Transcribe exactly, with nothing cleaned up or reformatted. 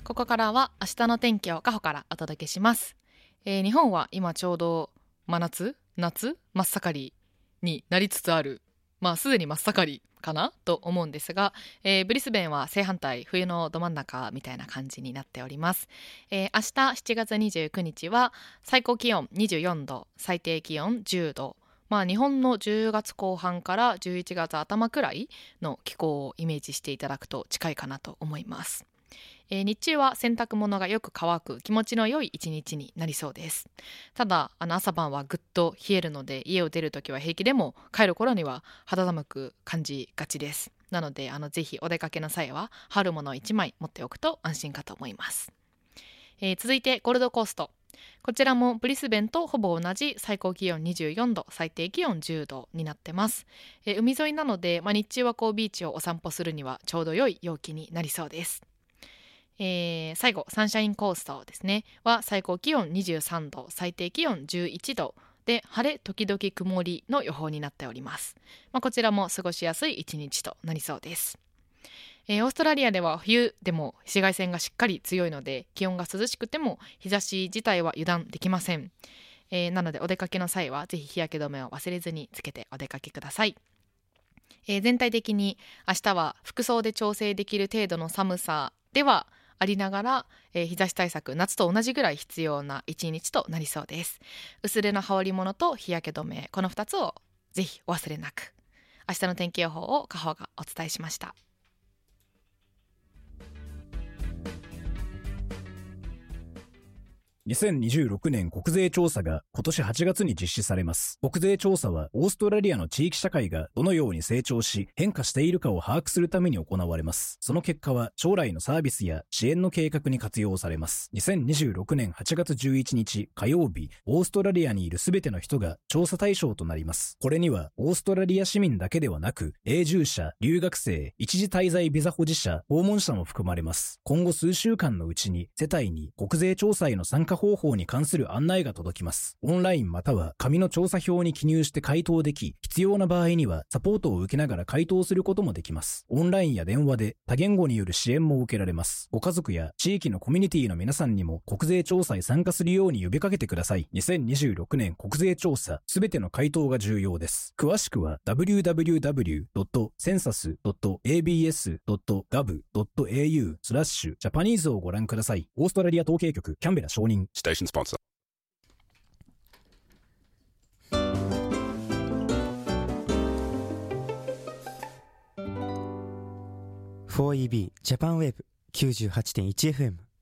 ここからは明日の天気をカホからお届けします。えー、日本は今ちょうど真夏夏真っ盛りになりつつある、まあすでに真っ盛りかなと思うんですが、えー、ブリスベンは正反対、冬のど真ん中みたいな感じになっております。えー、明日しちがつにじゅうくにちは最高気温にじゅうよんど、最低気温じゅうど、まあ日本のじゅうがつこう半からじゅういちがつ頭くらいの気候をイメージしていただくと近いかなと思います。えー、日中は洗濯物がよく乾く気持ちの良い一日になりそうです。ただあの朝晩はぐっと冷えるので、家を出るときは平気でも帰る頃には肌寒く感じがちです。なのであのぜひお出かけの際は羽織るものをいちまい持っておくと安心かと思います。えー、続いてゴールドコースト、こちらもブリスベンとほぼ同じ最高気温にじゅうよんど、最低気温じゅうどになってます。えー、海沿いなので、まあ、日中はこうビーチをお散歩するにはちょうど良い陽気になりそうです。えー、最後サンシャインコーストですねは最高気温にじゅうさんど、最低気温じゅういちどで晴れ時々曇りの予報になっております。まあ、こちらも過ごしやすい一日となりそうです。えー、オーストラリアでは冬でも紫外線がしっかり強いので、気温が涼しくても日差し自体は油断できません。えー、なのでお出かけの際はぜひ日焼け止めを忘れずにつけてお出かけください。えー、全体的に明日は服装で調整できる程度の寒さではありながら、えー、日差し対策夏と同じぐらい必要な一日となりそうです。薄手の羽織物と日焼け止め、このふたつをぜひお忘れなく。明日の天気予報をカホがお伝えしました。 にせんにじゅうろくねん国税調査が今年はちがつに実施されます。国税調査はオーストラリアの地域社会がどのように成長し変化しているかを把握するために行われます。その結果は将来のサービスや支援の計画に活用されます。にせんにじゅうろくねんはちがつじゅういちにち火曜日、オーストラリアにいるすべての人が調査対象となります。これにはオーストラリア市民だけではなく、永住者、留学生、一時滞在ビザ保持者、訪問者も含まれます。今後数週間のうちに世帯に国税調査への参加方法に関する案内が届きます。オンラインまたは紙の調査票に記入して回答でき、必要な場合にはサポートを受けながら回答することもできます。オンラインや電話で多言語による支援も受けられます。ご家族や地域のコミュニティの皆さんにも国税調査へ参加するように呼びかけてください。にせんにじゅうろくねん国税調査、すべての回答が重要です。詳しくは ダブリューダブリューダブリュードットセンサスドットエービーエスドットガブドットエーユースラッシュジャパニーズをご覧ください。オーストラリア統計局キャンベラ承認。 Station sponsor。 フォーイービー ジャパンウェーブ きゅうじゅうはちてんいちエフエム